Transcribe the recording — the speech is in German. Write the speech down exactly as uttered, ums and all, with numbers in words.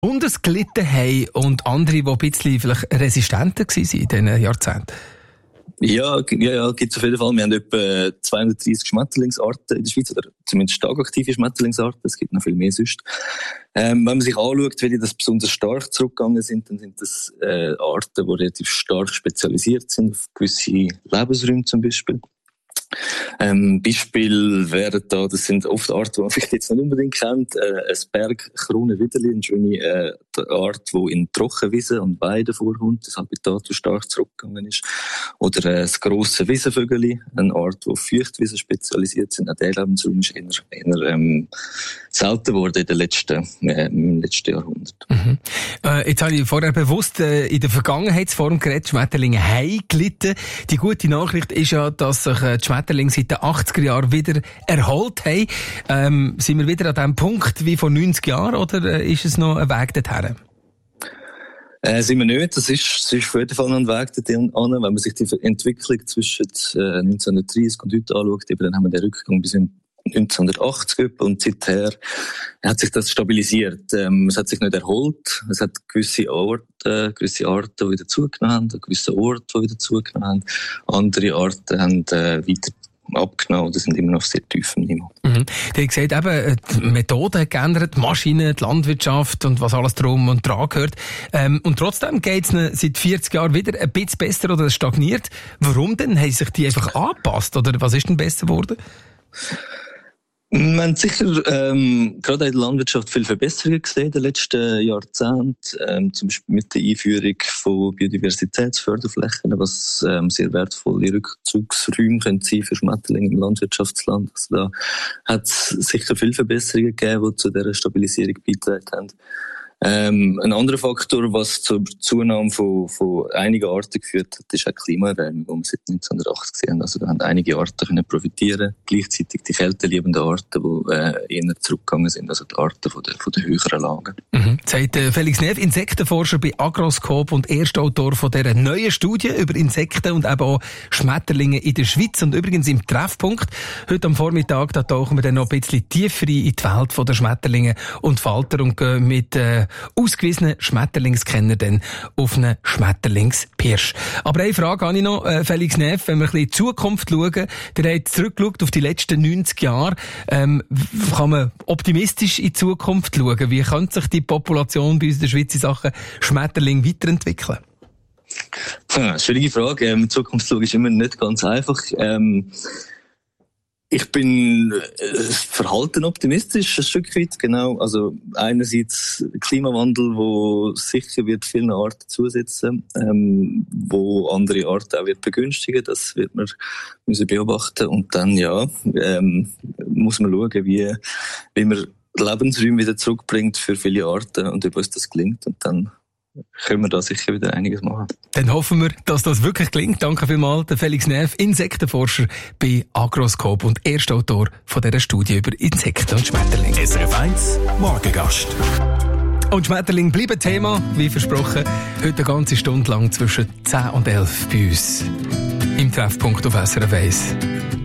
Besonders gelitten haben und andere, die ein bisschen vielleicht resistenter waren in diesen Jahrzehnten? Ja, ja, ja, gibt's auf jeden Fall. Wir haben etwa zweihundertdreissig Schmetterlingsarten in der Schweiz, oder zumindest stark aktive Schmetterlingsarten. Es gibt noch viel mehr sonst. Ähm, wenn man sich anschaut, welche das besonders stark zurückgegangen sind, dann sind das äh, Arten, die relativ stark spezialisiert sind, auf gewisse Lebensräume zum Beispiel. Ähm, Beispiel wären da, das sind oft Arten, die man vielleicht jetzt nicht unbedingt kennt, äh, ein Bergkronenwiderli, eine schöne äh, Art, die in Trockenwiesen und Weiden vorkommt, das Habitat, das stark zurückgegangen ist. Oder äh, das grosse Wiesenvögeli, eine Art, die auf Feuchtwiesen spezialisiert sind. Auch der Lebensraum ist eher, eher ähm, selten geworden in den letzten, äh, im letzten Jahrhundert. Mhm. Äh, jetzt habe ich vorher bewusst äh, in der Vergangenheitsform geredet, Schmetterlinge haben gelitten. Die gute Nachricht ist ja, dass sich äh, die Schmetterlinge seit den achtziger Jahren wieder erholt haben. Ähm, sind wir wieder an dem Punkt wie vor neunzig Jahren oder äh, ist es noch ein Weg dorthin? Äh, sind wir nicht. Das ist, das ist auf jeden Fall noch ein Weg dorthin an. Wenn man sich die Entwicklung zwischen äh, neunzehnhundertdreissig und heute anschaut, eben, dann haben wir den Rückgang bis neunzehnhundertachtzig und seither hat sich das stabilisiert. Ähm, es hat sich nicht erholt. Es hat gewisse Arten, gewisse Arten, die wieder zugenommen haben, gewisse Orte, die wieder zugenommen haben. Andere Arten haben äh, weiter abgenommen oder sind immer noch auf sehr tiefem Niveau. Mhm. Du hast gesagt, eben, die Methoden geändert, die Maschinen, die Landwirtschaft und was alles drum und dran gehört. Ähm, und trotzdem geht es seit vierzig Jahren wieder ein bisschen besser oder es stagniert. Warum denn? Haben sich die einfach angepasst oder was ist denn besser geworden? Wir haben sicher ähm, gerade in der Landwirtschaft viele Verbesserungen gesehen in den letzten Jahrzehnten, ähm, zum Beispiel mit der Einführung von Biodiversitätsförderflächen, was ähm, sehr wertvolle Rückzugsräume können sein für Schmetterlinge im Landwirtschaftsland. Also da hat es sicher viele Verbesserungen gegeben, die zu dieser Stabilisierung beigetragen haben. Ähm, ein anderer Faktor, was zur Zunahme von, von einigen Arten geführt hat, ist auch die Klimaerwärmung, die wir seit neunzehnhundertachtzig sehen. Also da haben einige Arten können profitieren, gleichzeitig die kälteliebenden Arten, die äh, eher zurückgegangen sind, also die Arten von der, von der höheren Lagen. Mhm. Sagt äh, Felix Neff, Insektenforscher bei Agroscope und Erstautor von dieser neuen Studie über Insekten und eben auch Schmetterlinge in der Schweiz. Und übrigens im Treffpunkt, heute am Vormittag, da tauchen wir dann noch ein bisschen tiefer in die Welt der Schmetterlinge und Falter und gehen mit äh, ausgewiesenen Schmetterlingskenner dann auf einen Schmetterlingspirsch. Aber eine Frage habe ich noch, äh, Felix Neff, wenn wir ein bisschen in die Zukunft schauen, der hat zurückgeschaut auf die letzten neunzig Jahre, ähm, kann man optimistisch in die Zukunft schauen? Wie könnte sich die Population bei uns in der Schweiz in Sachen Schmetterling weiterentwickeln? Ja, schwierige Frage. Ähm, Zukunft schauen ist immer nicht ganz einfach. Ähm, Ich bin äh, verhalten optimistisch, ein Stück weit, genau. Also einerseits Klimawandel, wo sicher wird vielen Arten zusetzen, ähm, wo andere Arten auch wird begünstigen, das wird man müssen beobachten. Und dann, ja, ähm, muss man schauen, wie, wie man Lebensräume wieder zurückbringt für viele Arten und ob uns das gelingt. Und dann können wir da sicher wieder einiges machen. Dann hoffen wir, dass das wirklich gelingt. Danke vielmals, der Felix Neff, Insektenforscher bei Agroscope und Erstautor von dieser Studie über Insekten und Schmetterlinge. S R F eins Morgengast. Und Schmetterlinge bleiben Thema, wie versprochen, heute eine ganze Stunde lang zwischen zehn und elf bei uns im Treffpunkt auf S R F eins.